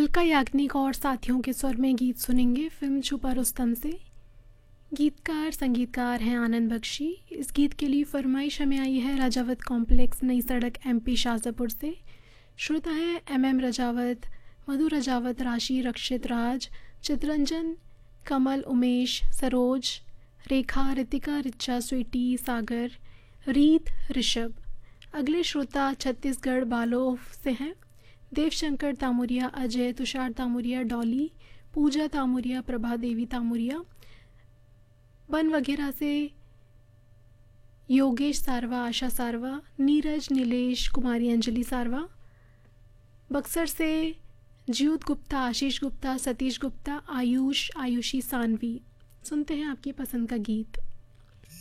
अलका याग्निक और साथियों के स्वर में गीत सुनेंगे फिल्म छुपा रुस्तम से। गीतकार संगीतकार हैं आनंद बख्शी। इस गीत के लिए फरमाइश हमें आई है राजावत कॉम्प्लेक्स, नई सड़क, MP शाजापुर से। श्रोता है MM रजावत, मधु रजावत, राशि, रक्षित राज, चित्रंजन, कमल, उमेश, सरोज, रेखा, रितिका, रिचा, स्वीटी, सागर, रीत, ऋषभ। अगले श्रोता छत्तीसगढ़ बालोह से हैं। देवशंकर तामुरिया, अजय, तुषार तामुरिया, डॉली, पूजा तामुरिया, प्रभा देवी तामुरिया। बन वगैरह से योगेश सारवा, आशा सारवा, नीरज, नीलेश, कुमारी अंजलि सारवा। बक्सर से ज्योत गुप्ता, आशीष गुप्ता, सतीश गुप्ता, आयुष, आयुषी, सानवी। सुनते हैं आपकी पसंद का गीत।